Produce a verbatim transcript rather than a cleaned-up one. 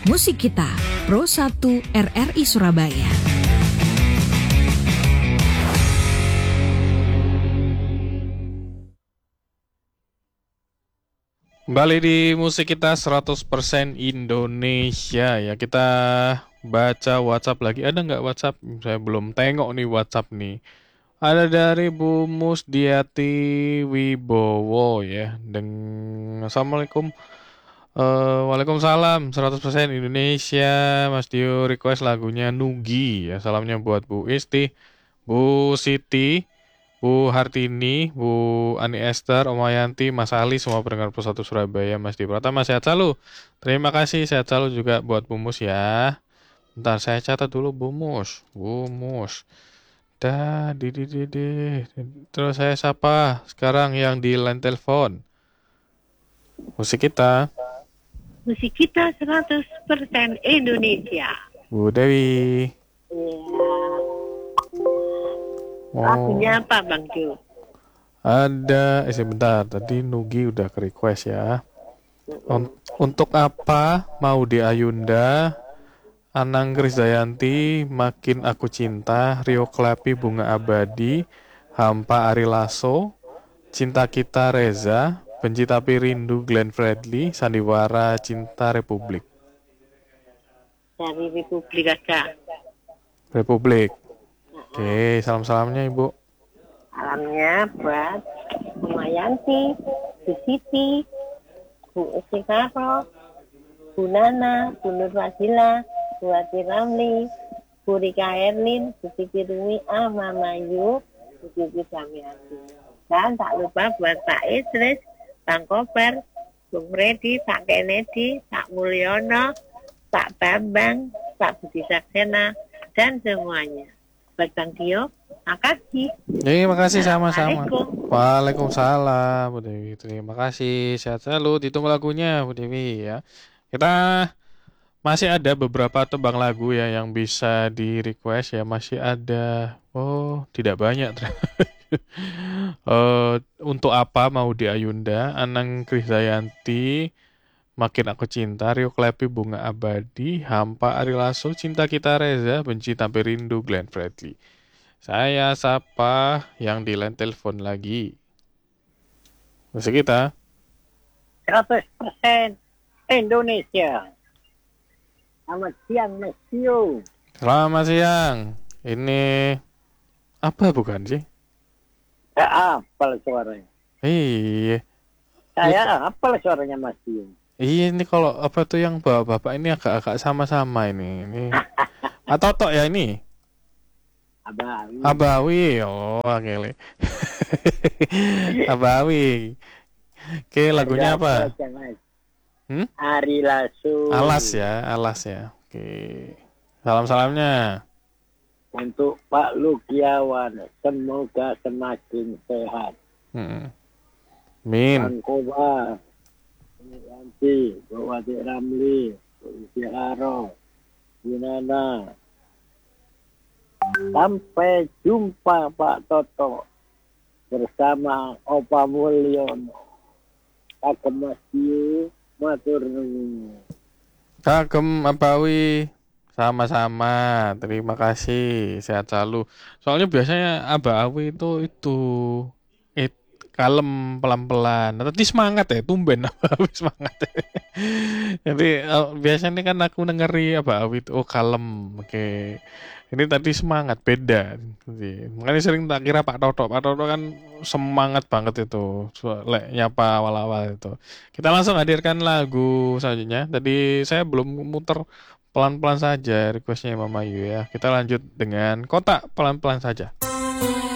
Musik Kita, Pro satu R R I Surabaya. Kembali di Musik Kita seratus persen Indonesia ya. Kita baca WhatsApp lagi. Ada nggak WhatsApp? Saya belum tengok nih WhatsApp nih. Ada dari Bu Musdiati Wibowo ya. Dan Assalamualaikum. Uh, Waalaikumsalam. seratus persen Indonesia. Mas Dio request lagunya Nugi ya. Salamnya buat Bu Isti, Bu Siti, Bu Hartini, Bu Ani Esther, Om Ayanti, Mas Ali, semua pendengar Pro satu Surabaya, Mas Di Pratama, sehat selalu. Terima kasih, sehat selalu juga buat Bu Mus ya. Bentar, saya catat dulu Bu Mus. Bu Mus. Dah, di, di, di, di. Terus saya sapa sekarang yang di line telepon. Musik Kita. Musik Kita seratus persen Indonesia. Bu Dewi. Ya. Oh. Lagunya apa Bang Jo? Ada, eh sebentar, tadi Nugi udah ke request ya. Un- Untuk apa mau di Ayunda, Anang Krisdayanti, Makin Aku Cinta, Rio Klapi Bunga Abadi, Hampa Ari Lasso, Cinta Kita Reza, Benci Tapi Rindu Glenn Fredly, Sandiwara Cinta Republik. Dari Republik aja. Republik. Oke, salam-salamnya Ibu. Salamnya buat Bu Mayanti, Bu Siti, Bu Esikaro, Bu Nana, Bu Nur Fadila, Bu Ati Ramli, Bu Rika Erlin, Bu Siti Rumi, Mama Yu, Bu Siti Samiati. Dan tak lupa buat Pak Idris, Bang Koper, Bung Freddy, Pak Kennedy, Pak Mulyono, Pak Bambang, Pak Budi Saksena, dan semuanya. Buat Bang Dio, makasih. Terima kasih sama-sama. Assalamualaikum. Waalaikumsalam Bu Dewi. Terima kasih. Sehat selalu. Ditunggu lagunya Bu Dewi ya. Kita masih ada beberapa tebang lagu ya yang bisa di request ya. Masih ada. Oh, tidak banyak. uh, untuk apa mau di Ayunda, Anang Krisdayanti, Makin Aku Cinta, Rio Klepi Bunga Abadi, Hampa Ari Lasso, Cinta Kita Reza, Benci Tapi Rindu Glenn Fredly. Saya sapa yang di line telepon lagi. Musik Kita seratus persen Indonesia. Selamat siang Mas Tio. Selamat siang. Ini apa bukan sih? Saya hafal suaranya. Iya. Saya hafal suaranya Mas Tio. Iya, ini kalau apa tuh yang bapak-bapak ini agak-agak sama-sama ini. Ini atau tok ya ini? Abawi. Abawi. Oh, oke. Abawi. Oke, lagunya apa? Hmm? Ari Lasso. Alas ya, alas ya. Oke. Salam-salamnya untuk Pak Lukiawan, semoga semakin sehat. Hmm. Min. Bang Koba, Yanti, Bu Wati Ramli, Bu Isyaro, Yunana. Sampai jumpa Pak Toto bersama Opa Mulyono. Kagem Mas Dio, matur nuwun. Kagem Abawi. Sama-sama, terima kasih, sehat selalu. Soalnya biasanya Aba Awi itu itu it, kalem pelan-pelan. Tadi semangat ya, tumben Aba Awi semangat. Jadi uh, biasanya kan aku dengeri Aba Awi itu oh kalem, oke. Ini tadi semangat beda. Jadi, makanya sering tak kira Pak Toto. Pak Toto kan semangat banget itu, lek nyapa awal-awal itu. Kita langsung hadirkan lagu selanjutnya. Tadi saya belum muter. Pelan-pelan saja requestnya Mama Yu ya. Kita lanjut dengan Kotak Pelan-pelan saja.